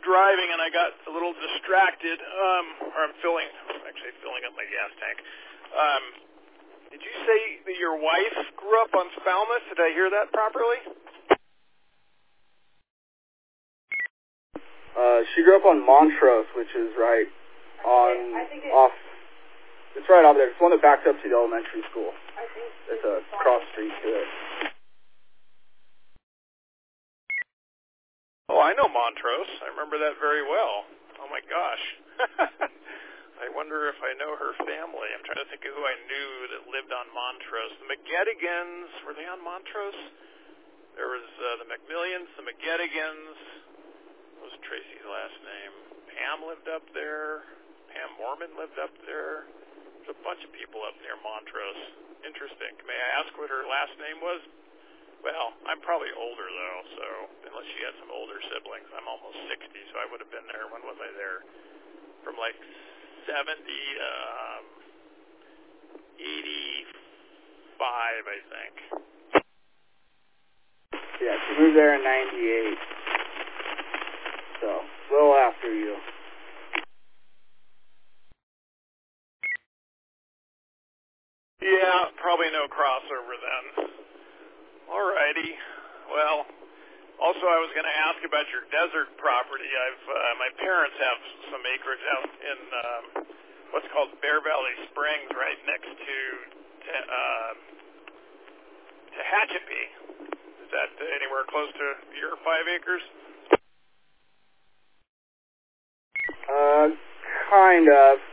driving and I got a little distracted, or I'm actually filling up my gas tank. Did you say that your wife grew up on Falmouth? Did I hear that properly? She grew up on Montrose, which is right off. It's right over there. It's one that backs up to the elementary school. It's a cross street to it. Oh, I know Montrose. I remember that very well. Oh my gosh. I wonder if I know her family. I'm trying to think of who I knew that lived on Montrose. The McGettigans, were they on Montrose? There was the McMillions, the McGettigans. What was Tracy's last name? Pam lived up there. Pam Mormon lived up there. There's a bunch of people up near Montrose. Interesting. May I ask what her last name was? Well, I'm probably older, though, so unless she had some older siblings. I'm almost 60, so I would have been there. When was I there? From like 70 to 85, I think. Yeah, she moved there in 98. So, a little after you. Yeah, probably no crossover then. Alrighty. Well, also I was going to ask about your desert property. My parents have some acreage out in what's called Bear Valley Springs, right next to Tehachapi. Is that anywhere close to your 5 acres? Kind of.